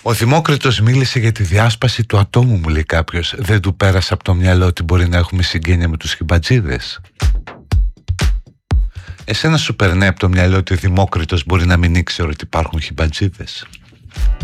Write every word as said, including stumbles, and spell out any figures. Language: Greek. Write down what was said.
Ο Δημόκριτος μίλησε για τη διάσπαση του ατόμου, μου λέει κάποιος. Δεν του πέρασε από το μυαλό ότι μπορεί να έχουμε συγγένεια με τους χιμπατζίδες? Εσένα σου περνάει από το μυαλό ότι ο Δημόκριτος μπορεί να μην ήξερε ότι υπάρχουν χιμπατζίδες?